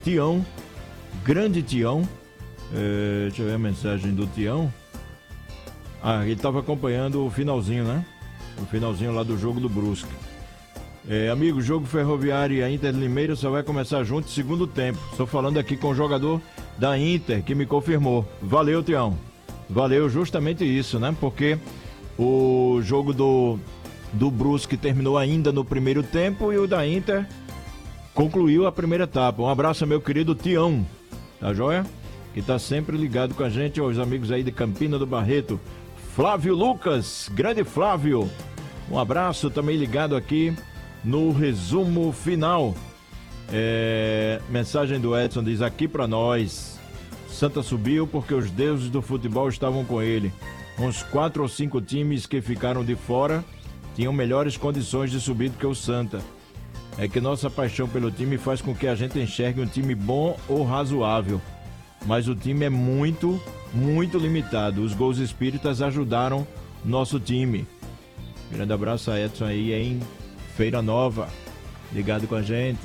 Tião, grande Tião. Deixa eu ver a mensagem do Tião. Ele estava acompanhando o finalzinho, né? O finalzinho lá do jogo do Brusque. Amigo, jogo Ferroviário e a Inter de Limeira só vai começar junto no segundo tempo. Estou falando aqui com o jogador da Inter que me confirmou. Valeu, Tião. Valeu, justamente isso, né? Porque o jogo do Brusque terminou ainda no primeiro tempo e o da Inter concluiu a primeira etapa. Um abraço, meu querido Tião, tá joia? Que tá sempre ligado com a gente, aos amigos aí de Campina do Barreto. Flávio Lucas, grande Flávio. Um abraço, também ligado aqui no resumo final. Mensagem do Edson diz aqui pra nós: Santa subiu porque os deuses do futebol estavam com ele. Uns 4 ou 5 times que ficaram de fora tinham melhores condições de subir do que o Santa. É que nossa paixão pelo time faz com que a gente enxergue um time bom ou razoável. Mas o time é muito, muito limitado. Os gols espíritas ajudaram nosso time. Grande abraço a Edson aí em Feira Nova, ligado com a gente.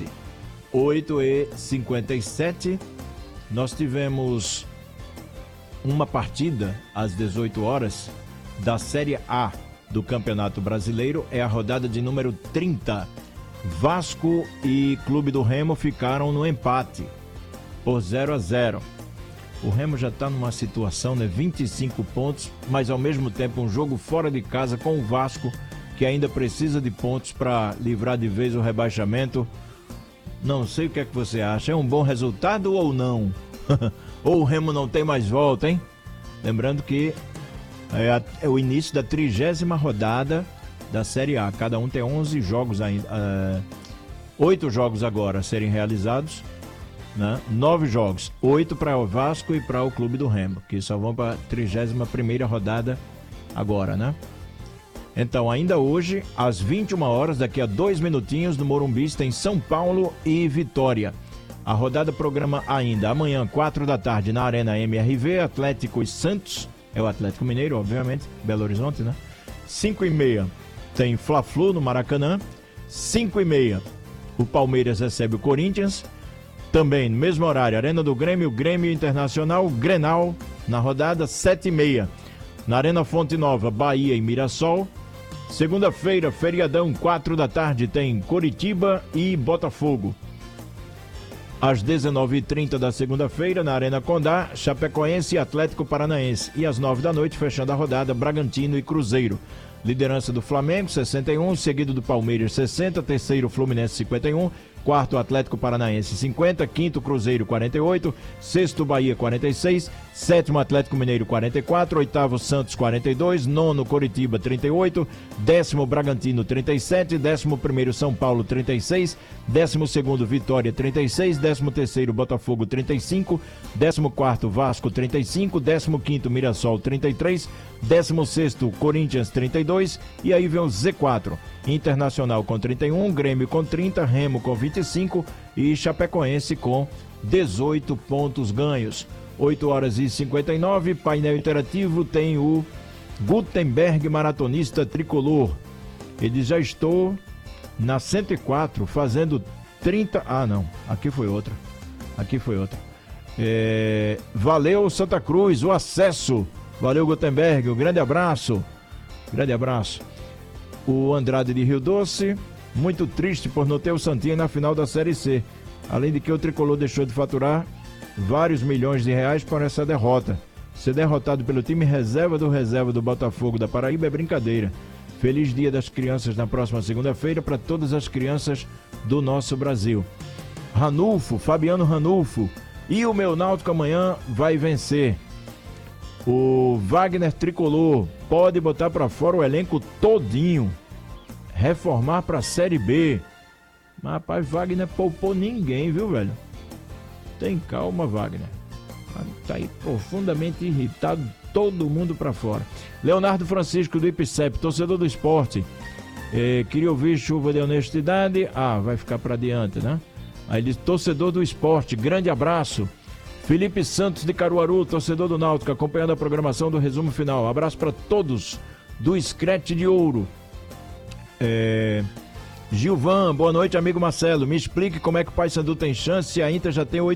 8h57, nós tivemos uma partida às 18 horas da Série A do Campeonato Brasileiro. É a rodada de número 30. Vasco e Clube do Remo ficaram no empate por 0-0. O Remo já está numa situação, né? 25 pontos, mas ao mesmo tempo um jogo fora de casa com o Vasco, que ainda precisa de pontos para livrar de vez o rebaixamento. Não sei o que é que você acha. É um bom resultado ou não? Ou o Remo não tem mais volta, hein? Lembrando que é o início da 30ª rodada da Série A. Cada um tem 11 jogos ainda. 8 jogos agora a serem realizados, né? 9 jogos. 8 para o Vasco e para o Clube do Remo, que só vão para a 31ª rodada agora, né? Então, ainda hoje, às 21 horas, daqui a 2 minutinhos, no Morumbi, tem São Paulo e Vitória. A rodada programa ainda amanhã, 4 da tarde, na Arena MRV, Atlético e Santos. É o Atlético Mineiro, obviamente, Belo Horizonte, né? 5h30 tem Fla-Flu no Maracanã. 5h30 o Palmeiras recebe o Corinthians. Também, no mesmo horário, Arena do Grêmio, Grêmio Internacional, Grenal, na rodada 7h30. Na Arena Fonte Nova, Bahia e Mirassol. Segunda-feira, feriadão, 4 da tarde, tem Coritiba e Botafogo. Às 19h30 da segunda-feira, na Arena Condá, Chapecoense e Atlético Paranaense. E às 9 da noite, fechando a rodada, Bragantino e Cruzeiro. Liderança do Flamengo, 61, seguido do Palmeiras, 60, terceiro Fluminense, 51, quarto Atlético Paranaense, 50, quinto Cruzeiro, 48, sexto Bahia, 46, sétimo Atlético Mineiro, 44, oitavo Santos, 42, nono Coritiba, 38, décimo Bragantino, 37, décimo primeiro São Paulo, 36, décimo segundo Vitória, 36, décimo terceiro Botafogo, 35, décimo quarto Vasco, 35, décimo quinto Mirassol, 33, décimo sexto Corinthians, 32, e aí vem o Z4, Internacional com 31, Grêmio com 30, Remo com 25 e Chapecoense com 18 pontos ganhos. 8h59, painel interativo, tem o Gutenberg Maratonista Tricolor. Ele já estou na 104, fazendo 30... Ah, não, aqui foi outra. Valeu, Santa Cruz, o acesso. Valeu, Gutenberg, um grande abraço. O Andrade de Rio Doce, muito triste por não ter o Santinha na final da Série C. Além de que o Tricolor deixou de faturar vários milhões de reais por essa derrota. Ser derrotado pelo time reserva do Botafogo da Paraíba é brincadeira. Feliz Dia das Crianças na próxima segunda-feira para todas as crianças do nosso Brasil. Fabiano Ranulfo. E o meu Náutico amanhã vai vencer. O Wagner Tricolor pode botar para fora o elenco todinho, reformar para a Série B. Mas, rapaz, Wagner poupou ninguém, viu, velho? Tem calma, Wagner. Tá aí profundamente irritado, todo mundo para fora. Leonardo Francisco do IPCEP, torcedor do esporte. Queria ouvir Chuva de Honestidade. Vai ficar para adiante, né? Aí ele diz, torcedor do esporte, grande abraço. Felipe Santos de Caruaru, torcedor do Náutico, acompanhando a programação do resumo final. Abraço para todos do Scratch de Ouro. Gilvan, boa noite, amigo Marcelo. Me explique como é que o Paysandu tem chance se a Inter já tem 8